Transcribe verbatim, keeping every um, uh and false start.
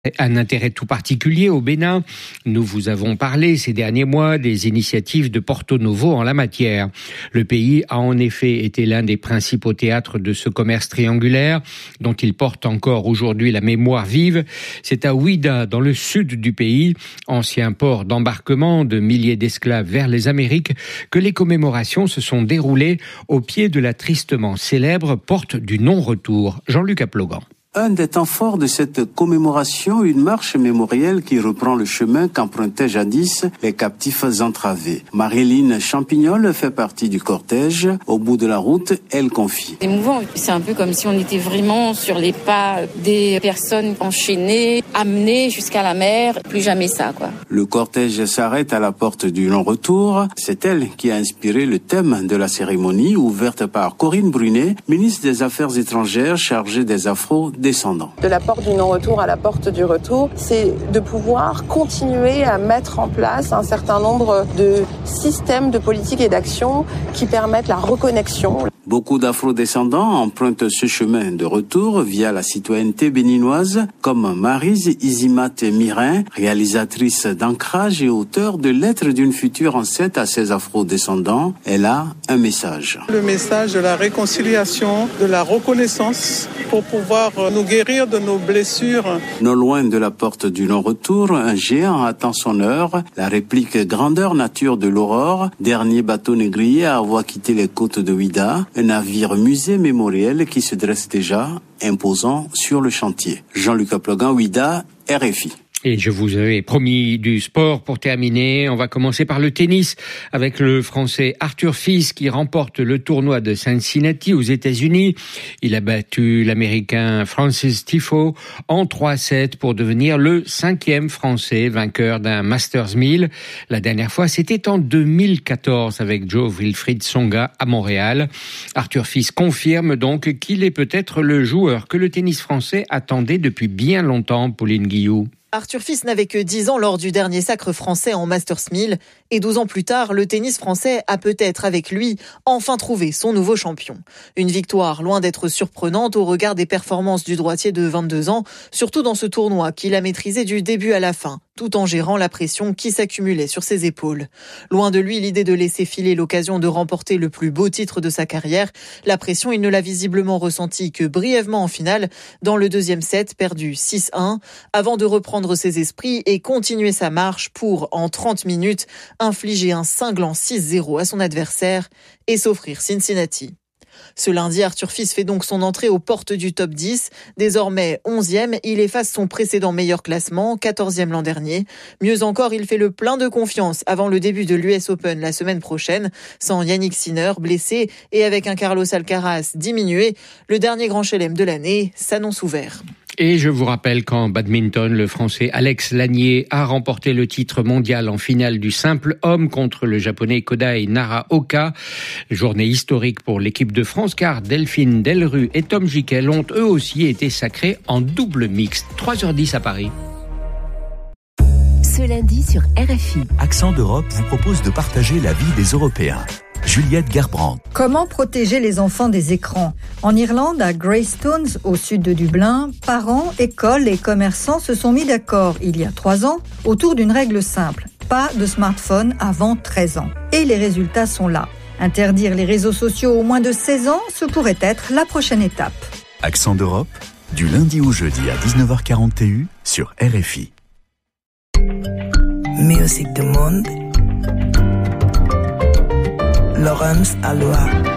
Un intérêt tout particulier au Bénin. Nous vous avons parlé ces derniers mois des initiatives de Porto Novo en la matière. Le pays a en effet été l'un des principaux théâtres de ce commerce triangulaire, dont il porte encore aujourd'hui la mémoire vive. C'est à Ouidah, dans le sud du pays, ancien port d'embarquement de milliers d'esclaves vers les Amériques, que les commémorations se sont déroulées au pied de la tristement célèbre porte du non-retour. Jean-Luc Aplogan. Un des temps forts de cette commémoration, une marche mémorielle qui reprend le chemin qu'empruntaient jadis les captifs entravés. Marilyn Champignol fait partie du cortège. Au bout de la route, elle confie. C'est émouvant, c'est un peu comme si on était vraiment sur les pas des personnes enchaînées, amenées jusqu'à la mer. Plus jamais ça, quoi. Le cortège s'arrête à la porte du non-retour. C'est elle qui a inspiré le thème de la cérémonie, ouverte par Corinne Brunet, ministre des Affaires étrangères chargée des Afro descendants. De la porte du non-retour à la porte du retour, c'est de pouvoir continuer à mettre en place un certain nombre de systèmes de politique et d'action qui permettent la reconnexion. Beaucoup d'afro-descendants empruntent ce chemin de retour via la citoyenneté béninoise, comme Maryse Izimat Mirin, réalisatrice d'ancrage et auteure de lettres d'une future ancêtre à ses afro-descendants. Elle a un message. Le message de la réconciliation, de la reconnaissance pour pouvoir nous guérir de nos blessures. Non loin de la porte du non-retour, un géant attend son heure, la réplique grandeur nature de l'Aurore, dernier bateau négrier à avoir quitté les côtes de Ouidah, un navire musée mémoriel qui se dresse déjà, imposant sur le chantier. Jean-Luc Aplogan, Ouidah, R F I. Et je vous avais promis du sport pour terminer. On va commencer par le tennis avec le Français Arthur Fils qui remporte le tournoi de Cincinnati aux États-Unis. Il a battu l'Américain Francis Tiafoe en trois sept pour devenir le cinquième Français vainqueur d'un Masters mille. La dernière fois, c'était en deux mille quatorze avec Joe Wilfried Tsonga à Montréal. Arthur Fils confirme donc qu'il est peut-être le joueur que le tennis français attendait depuis bien longtemps, Pauline Guillou. Arthur Fils n'avait que dix ans lors du dernier sacre français en Masters mille et douze ans plus tard, le tennis français a peut-être avec lui enfin trouvé son nouveau champion. Une victoire loin d'être surprenante au regard des performances du droitier de vingt-deux ans, surtout dans ce tournoi qu'il a maîtrisé du début à la fin, tout en gérant la pression qui s'accumulait sur ses épaules. Loin de lui l'idée de laisser filer l'occasion de remporter le plus beau titre de sa carrière, la pression il ne l'a visiblement ressentie que brièvement en finale, dans le deuxième set perdu six un, avant de reprendre ses esprits et continuer sa marche pour, en trente minutes, infliger un cinglant six zéro à son adversaire et s'offrir Cincinnati. Ce lundi, Arthur Fils fait donc son entrée aux portes du top dix. Désormais onzième, il efface son précédent meilleur classement, quatorzième l'an dernier. Mieux encore, il fait le plein de confiance avant le début de l'U S Open la semaine prochaine. Sans Yannick Sinner, blessé, et avec un Carlos Alcaraz diminué, le dernier grand chelem de l'année s'annonce ouvert. Et je vous rappelle qu'en badminton, le Français Alex Lanier a remporté le titre mondial en finale du simple homme contre le Japonais Kodai Naraoka. Journée historique pour l'équipe de France car Delphine Delrue et Tom Jikel ont eux aussi été sacrés en double mixte. trois heures dix à Paris. Ce lundi sur R F I. Accent d'Europe vous propose de partager la vie des Européens. Juliette Gerbrandt. Comment protéger les enfants des écrans ? En Irlande, à Greystones, au sud de Dublin, parents, écoles et commerçants se sont mis d'accord il y a trois ans autour d'une règle simple. Pas de smartphone avant treize ans. Et les résultats sont là. Interdire les réseaux sociaux aux moins de seize ans, ce pourrait être la prochaine étape. Accent d'Europe, du lundi au jeudi à dix-neuf heures quarante sur R F I. Musique du monde. Laurence Aloha.